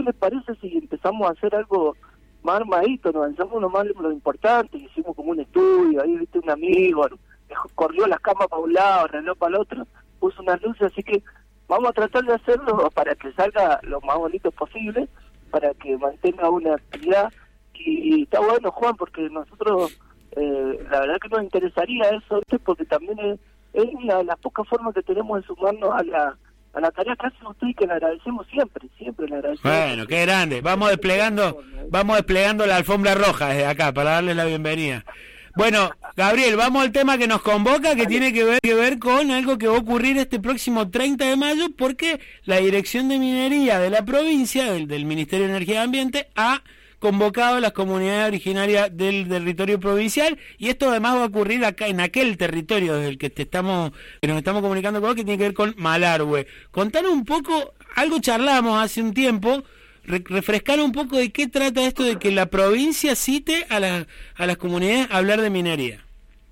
¿qué les parece si empezamos a hacer algo más armadito? Nos lanzamos nomás lo importante, hicimos como un estudio, ahí viste un amigo, corrió las camas para un lado, reloj para el otro, puso unas luces, así que vamos a tratar de hacerlo para que salga lo más bonito posible, para que mantenga una actividad. Y está bueno, Juan, porque nosotros, la verdad que nos interesaría eso, ¿viste? Porque también es la poca forma que tenemos de sumarnos a la tarea que hace usted y que le agradecemos siempre le agradecemos. Bueno, qué grande. Vamos desplegando la alfombra roja desde acá para darle la bienvenida. Bueno, Gabriel, vamos al tema que nos convoca, que tiene que ver con algo que va a ocurrir este próximo 30 de mayo, porque la Dirección de Minería de la provincia, del Ministerio de Energía y Ambiente, ha convocado a las comunidades originarias del territorio provincial, y esto además va a ocurrir acá en aquel territorio desde el que nos estamos comunicando con vos, que tiene que ver con Malargüe. Contanos un poco, algo charlamos hace un tiempo, refrescar un poco de qué trata esto de que la provincia cite a las comunidades a hablar de minería.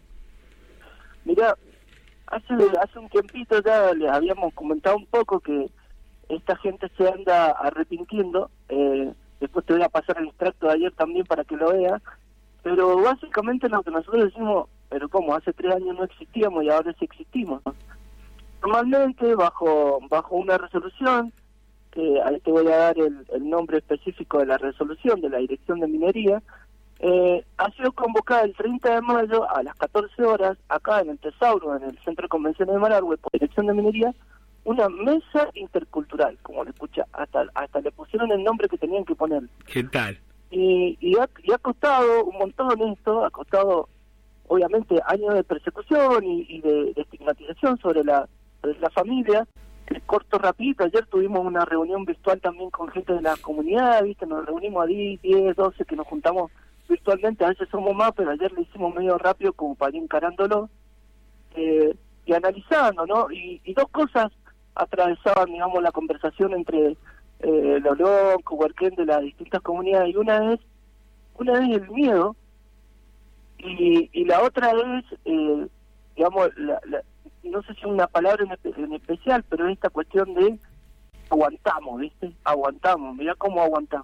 Mira, hace un tiempito ya les habíamos comentado un poco que esta gente se anda arrepintiendo. Después te voy a pasar el extracto de ayer también para que lo veas, pero básicamente lo que nosotros decimos, pero como hace 3 años no existíamos y ahora sí existimos, ¿no? Normalmente bajo una resolución, que ahí te voy a dar el nombre específico de la resolución de la Dirección de Minería, ha sido convocada el 30 de mayo a las 14 horas, acá en el Tesauro, en el Centro de Convenciones de Malargüe, por Dirección de Minería, una mesa intercultural, como le escucha, hasta le pusieron el nombre que tenían que poner. ¿Qué tal? Y ha costado un montón esto, ha costado obviamente años de persecución y de estigmatización sobre la familia. Corto rapidito, ayer tuvimos una reunión virtual también con gente de la comunidad, ¿viste? Nos reunimos a 10, 12 que nos juntamos virtualmente, a veces somos más, pero ayer lo hicimos medio rápido como para ir encarándolo y analizando, ¿no? Y dos cosas atravesaban, digamos, la conversación entre Lolón, Cuhuarquén, de las distintas comunidades, y una es el miedo, y la otra es, digamos, no sé si una palabra en especial, pero esta cuestión de aguantamos, ¿viste? Aguantamos, mirá cómo aguantamos.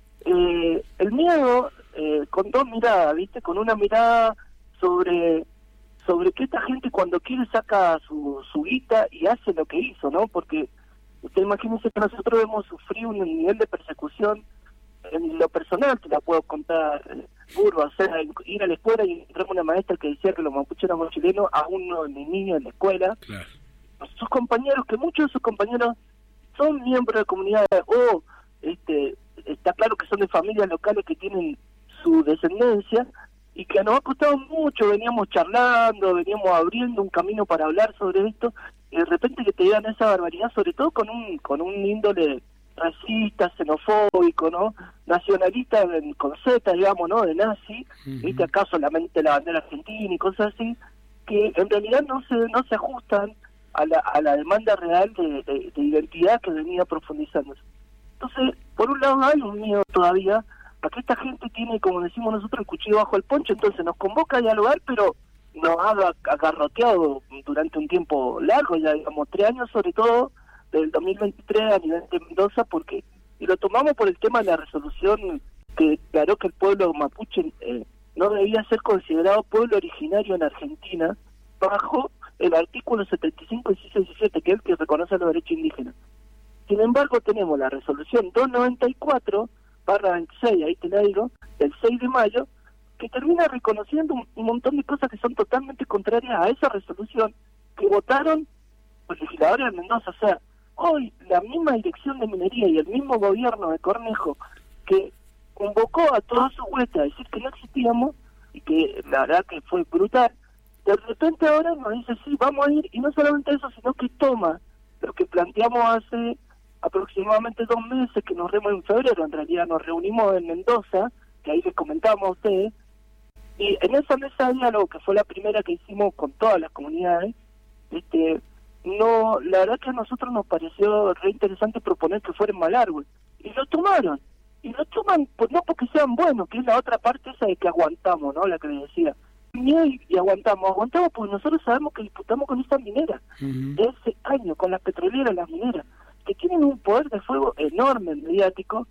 El miedo, con dos miradas, ¿viste? Con una mirada sobre que esta gente cuando quiere saca su guita y hace lo que hizo, ¿no? Porque usted imagínese que nosotros hemos sufrido un nivel de persecución en lo personal, te la puedo contar, burro, o sea, ir a la escuela y encontramos una maestra que decía que los mapuches éramos chilenos, aún no ni niños en la escuela. Claro. Sus compañeros, que muchos de sus compañeros son miembros de comunidades, o está claro que son de familias locales que tienen su descendencia, y que nos ha costado mucho, veníamos charlando, veníamos abriendo un camino para hablar sobre esto, y de repente que te digan esa barbaridad, sobre todo con un índole racista, xenofóbico, ¿no? Nacionalista con Z, digamos, ¿no? De nazi, ¿viste? Acá solamente la bandera argentina y cosas así, que en realidad no se ajustan a la demanda real de identidad que venía profundizándose. Entonces, por un lado hay un miedo todavía a que esta gente tiene, como decimos nosotros, el cuchillo bajo el poncho, entonces nos convoca a dialogar, pero nos ha agarroteado durante un tiempo largo, ya digamos 3 años sobre todo, del 2023 a nivel de Mendoza, y lo tomamos por el tema de la resolución que declaró que el pueblo mapuche no debía ser considerado pueblo originario en Argentina, bajo el artículo 75 y 17, que es el que reconoce los derechos indígenas. Sin embargo, tenemos la resolución 294/26, ahí te la digo, del 6 de mayo, que termina reconociendo un montón de cosas que son totalmente contrarias a esa resolución que votaron los legisladores de Mendoza. O sea, hoy la misma Dirección de Minería y el mismo gobierno de Cornejo, que convocó a toda su huesta a decir que no existíamos, y que la verdad que fue brutal, de repente ahora nos dice, sí, vamos a ir, y no solamente eso, sino que toma lo que planteamos hace aproximadamente 2 meses, que nos reunimos en febrero, en realidad nos reunimos en Mendoza, que ahí les comentamos a ustedes, y en esa mesa de diálogo, que fue la primera que hicimos con todas las comunidades, no, la verdad que a nosotros nos pareció re interesante proponer que fuera en Malargüe, y lo tomaron pues no porque sean buenos, que es la otra parte esa de que aguantamos, ¿no? La que les decía, y aguantamos porque nosotros sabemos que disputamos con esta minera de ese año, con las petroleras, las mineras, que tienen un poder de fuego enorme mediático,